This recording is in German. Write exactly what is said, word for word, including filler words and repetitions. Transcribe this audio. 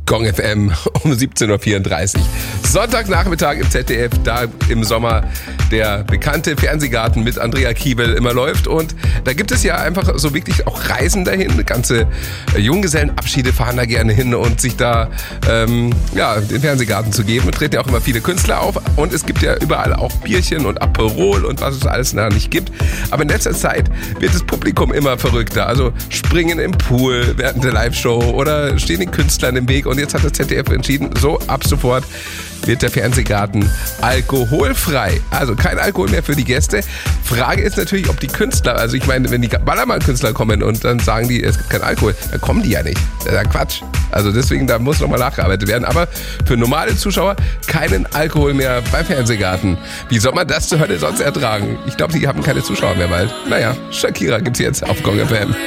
Gong F M um siebzehn Uhr vierunddreißig. Sonntagnachmittag im Z D F, da im Sommer der bekannte Fernsehgarten mit Andrea Kiewel immer läuft. Und da gibt es ja einfach so wirklich auch Reisen dahin. Ganze Junggesellenabschiede fahren da gerne hin und sich da ähm, ja, den Fernsehgarten zu geben. Treten ja auch immer viele Künstler auf. Und es gibt ja überall auch Bierchen und Aperol und was es alles da nicht gibt. Aber in letzter Zeit wird das Publikum immer verrückter. Also springen im Pool während der Live-Show oder stehen den Künstlern im Weg. Und jetzt hat das Z D F entschieden, so ab sofort wird der Fernsehgarten alkoholfrei. Also kein Alkohol mehr für die Gäste. Frage ist natürlich, ob die Künstler, also ich meine, wenn die Ballermann-Künstler kommen und dann sagen die, es gibt keinen Alkohol, dann kommen die ja nicht. Das ist ja Quatsch. Also deswegen, da muss nochmal nachgearbeitet werden. Aber für normale Zuschauer keinen Alkohol mehr beim Fernsehgarten. Wie soll man das zur Hölle sonst ertragen? Ich glaube, die haben keine Zuschauer mehr bald. Naja, Shakira gibt's jetzt auf Gong F M.